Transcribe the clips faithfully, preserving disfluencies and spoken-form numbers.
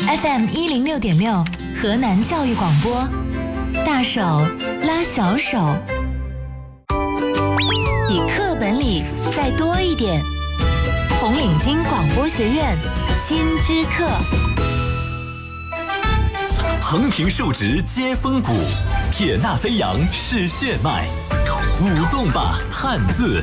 F M 一零六点六，河南教育广播，大手拉小手，比课本里再多一点。红领巾广播学院新知课。 横平竖直接风骨，铁纳飞扬是血脉，舞动吧汉字。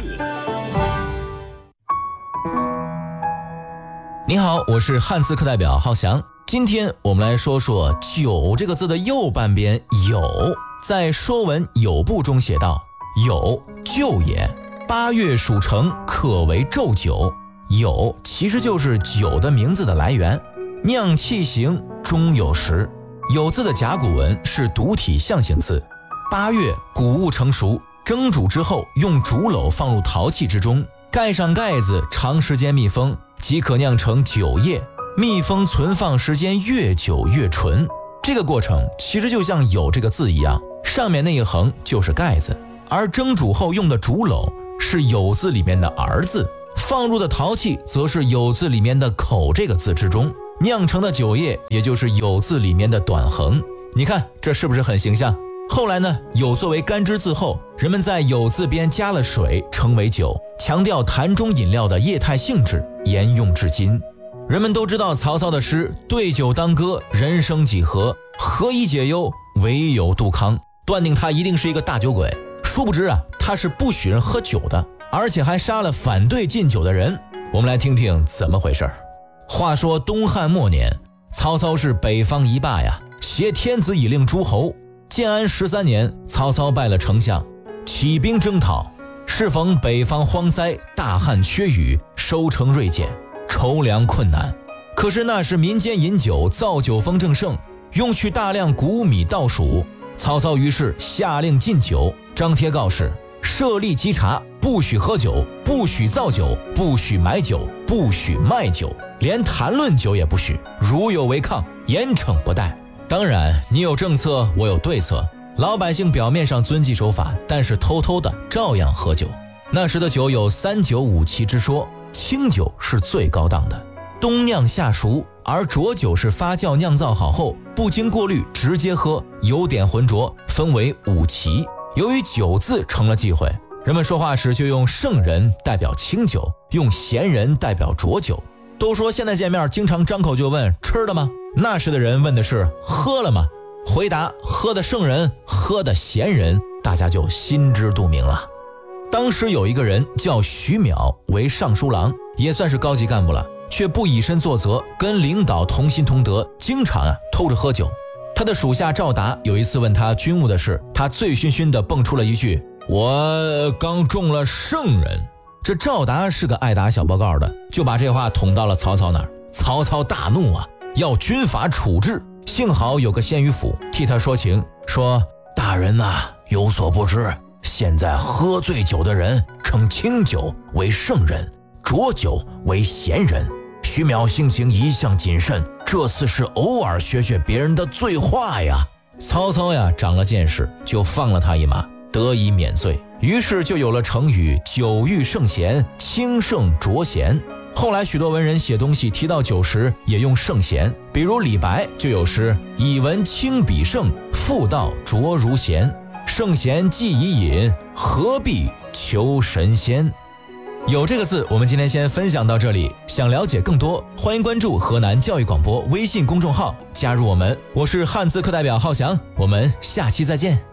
你好，我是汉字课代表浩翔。今天我们来说说九这个字的右半边酉，在《说文酉部》中写道：酉，臼也，八月属成，可为昼酒。酉其实就是酒的名字的来源，酿气行终有时。酉字的甲骨文是独体象形字。八月谷物成熟，蒸煮之后用竹篓放入陶器之中，盖上盖子，长时间密封，即可酿成酒液。密封存放时间越久越纯，这个过程其实就像酉这个字一样，上面那一横就是盖子，而蒸煮后用的竹篓是酉字里面的儿字，放入的陶器则是酉字里面的口这个字之中，酿成的酒液也就是酉字里面的短横。你看这是不是很形象？后来呢，酉作为干支字后，人们在酉字边加了水，称为酒，强调坛中饮料的液态性质，沿用至今。人们都知道曹操的诗对酒当歌，人生几何，何以解忧，唯有杜康，断定他一定是一个大酒鬼。殊不知啊，他是不许人喝酒的，而且还杀了反对禁酒的人。我们来听听怎么回事。话说东汉末年，曹操是北方一霸呀，挟天子以令诸侯。建安十三年，曹操拜了丞相，起兵征讨。适逢北方荒灾，大旱缺雨，收成锐减，筹粮困难。可是那时民间饮酒造酒风正盛，用去大量谷米稻黍。曹操于是下令禁酒，张贴告示，设立稽查，不许喝酒，不许造酒，不许买酒，不许卖酒，连谈论酒也不许，如有违抗，严惩不贷。当然你有政策，我有对策，老百姓表面上遵纪守法，但是偷偷的照样喝酒。那时的酒有三酒五七之说，清酒是最高档的，冬酿夏熟，而浊酒是发酵酿造好后不经过滤直接喝，有点浑浊，分为五期。由于酒字成了忌讳，人们说话时就用圣人代表清酒，用贤人代表浊酒。都说现在见面经常张口就问吃了吗，那时的人问的是喝了吗？回答喝的圣人，喝的贤人，大家就心知肚明了。当时有一个人叫徐邈，为尚书郎，也算是高级干部了，却不以身作则，跟领导同心同德，经常啊偷着喝酒。他的属下赵达有一次问他军务的事，他醉醺醺地蹦出了一句：我刚中了圣人。这赵达是个爱打小报告的，就把这话捅到了曹操那儿。曹操大怒啊，要军法处置。幸好有个县尉府替他说情，说大人呐、啊，有所不知，现在喝醉酒的人称清酒为圣人，浊酒为贤人。徐邈性情一向谨慎，这次是偶尔学学别人的醉话呀。曹操呀长了见识，就放了他一马，得以免罪。于是就有了成语酒欲圣贤，清圣浊贤。后来许多文人写东西提到酒时也用圣贤，比如李白就有诗：以文清比圣，妇道浊如贤。圣贤既已饮，何必求神仙。有这个字我们今天先分享到这里，想了解更多欢迎关注河南教育广播微信公众号，加入我们。我是汉字课代表浩翔，我们下期再见。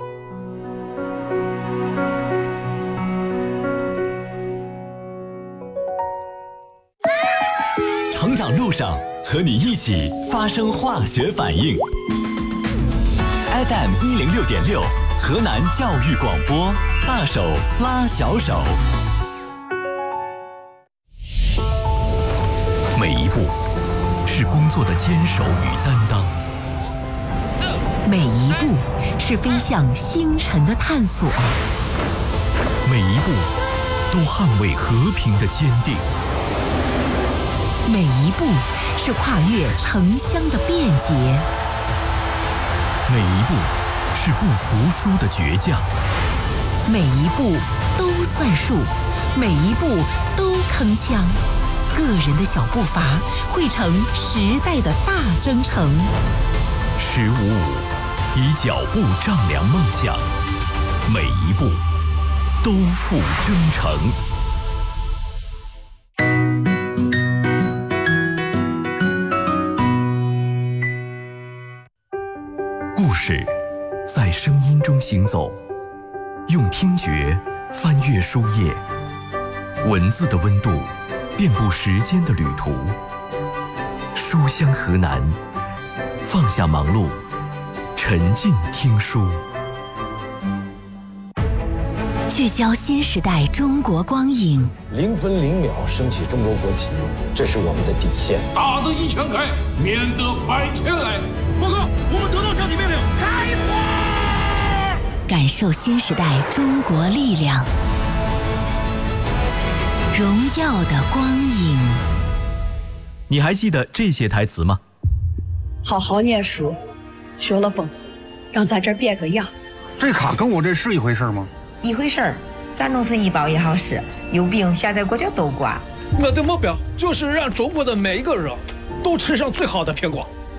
成长路上和你一起发生化学反应。 F M 一零六点六，河南教育广播，大手拉小手。每一步是工作的坚守与担当， 每一步是飞向星辰的探索， 每一步都捍卫和平的坚定， 每一步是跨越城乡的便捷， 每一步是不服输的倔强， 每一步都算数，每一步都铿锵。 个人的小步伐汇成时代的大征程。 十五五，以脚步丈量梦想，每一步都付征程。故事在声音中行走，用听觉翻阅书页，文字的温度遍布时间的旅途。书香河南，放下忙碌，沉浸听书。 聚焦新时代中国光影， 零分零秒升起中国国旗，这是我们的底线。 打得一拳开，免得百拳来。报告，我们得到上级命令，开火！ 感受新时代中国力量，荣耀的光影。 你还记得这些台词吗？ 好好念书，学了本事，让咱这儿变个样。 这卡跟我这是一回事吗？ 一回事儿，咱农村医保也好使，有病现在国家都管。 我的目标就是让中国的每一个人都吃上最好的苹果。